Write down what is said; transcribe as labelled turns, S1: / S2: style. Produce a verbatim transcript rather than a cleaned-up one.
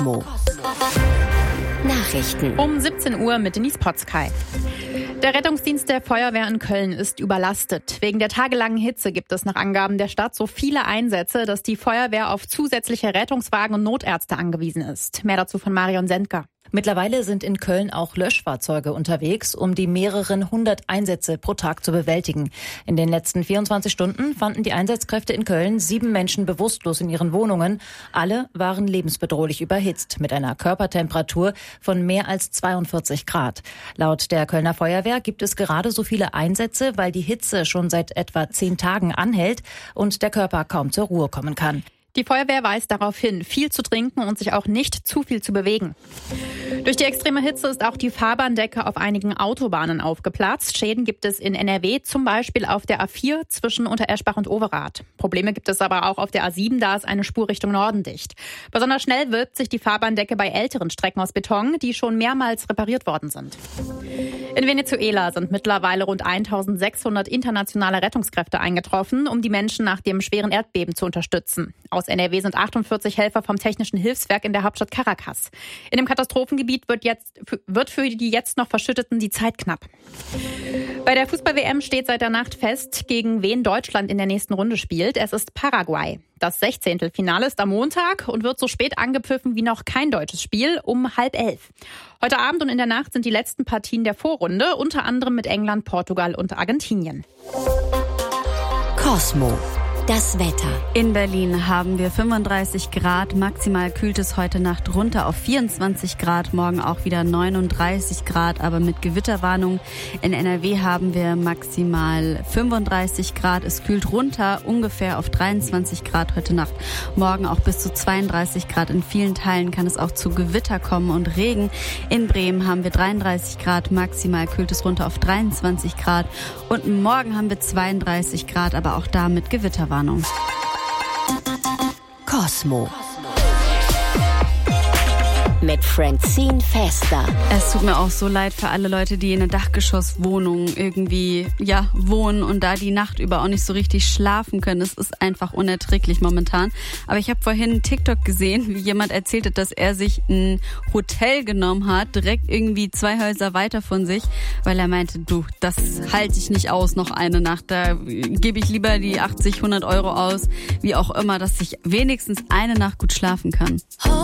S1: Nachrichten
S2: um siebzehn Uhr mit Denise Potzkei. Der Rettungsdienst der Feuerwehr in Köln ist überlastet. Wegen der tagelangen Hitze gibt es nach Angaben der Stadt so viele Einsätze, dass die Feuerwehr auf zusätzliche Rettungswagen und Notärzte angewiesen ist. Mehr dazu von Marion Sendker.
S3: Mittlerweile sind in Köln auch Löschfahrzeuge unterwegs, um die mehreren hundert Einsätze pro Tag zu bewältigen. In den letzten vierundzwanzig Stunden fanden die Einsatzkräfte in Köln sieben Menschen bewusstlos in ihren Wohnungen. Alle waren lebensbedrohlich überhitzt mit einer Körpertemperatur von mehr als zweiundvierzig Grad. Laut der Kölner Feuerwehr gibt es gerade so viele Einsätze, weil die Hitze schon seit etwa zehn Tagen anhält und der Körper kaum zur Ruhe kommen kann.
S2: Die Feuerwehr weist darauf hin, viel zu trinken und sich auch nicht zu viel zu bewegen. Durch die extreme Hitze ist auch die Fahrbahndecke auf einigen Autobahnen aufgeplatzt. Schäden gibt es in N R W, zum Beispiel auf der A vier zwischen Untereschbach und Overath. Probleme gibt es aber auch auf der A sieben, da ist eine Spur Richtung Norden dicht. Besonders schnell wirkt sich die Fahrbahndecke bei älteren Strecken aus Beton, die schon mehrmals repariert worden sind. In Venezuela sind mittlerweile rund eintausendsechshundert internationale Rettungskräfte eingetroffen, um die Menschen nach dem schweren Erdbeben zu unterstützen. Aus N R W sind achtundvierzig Helfer vom Technischen Hilfswerk in der Hauptstadt Caracas. In dem Katastrophengebiet wird, jetzt, wird für die jetzt noch Verschütteten die Zeit knapp. Bei der Fußball-W M steht seit der Nacht fest, gegen wen Deutschland in der nächsten Runde spielt. Es ist Paraguay. Das Sechzehntelfinale ist am Montag und wird so spät angepfiffen wie noch kein deutsches Spiel, um halb elf. Heute Abend und in der Nacht sind die letzten Partien der Vorrunde, unter anderem mit England, Portugal und Argentinien.
S1: Cosmo. Das Wetter.
S4: In Berlin haben wir fünfunddreißig Grad. Maximal kühlt es heute Nacht runter auf vierundzwanzig Grad. Morgen auch wieder neununddreißig Grad, aber mit Gewitterwarnung. In N R W haben wir maximal fünfunddreißig Grad. Es kühlt runter ungefähr auf dreiundzwanzig Grad heute Nacht. Morgen auch bis zu zweiunddreißig Grad. In vielen Teilen kann es auch zu Gewitter kommen und Regen. In Bremen haben wir dreiunddreißig Grad. Maximal kühlt es runter auf dreiundzwanzig Grad. Und morgen haben wir zweiunddreißig Grad, aber auch da mit Gewitterwarnung.
S1: Cosmo. Mit Francine Fester.
S4: Es tut mir auch so leid für alle Leute, die in einer Dachgeschosswohnung irgendwie ja wohnen und da die Nacht über auch nicht so richtig schlafen können. Es ist einfach unerträglich momentan. Aber ich habe vorhin TikTok gesehen, wie jemand erzählte, dass er sich ein Hotel genommen hat, direkt irgendwie zwei Häuser weiter von sich, weil er meinte, du, das halte ich nicht aus, noch eine Nacht. Da gebe ich lieber die achtzig, hundert Euro aus, wie auch immer, dass ich wenigstens eine Nacht gut schlafen kann.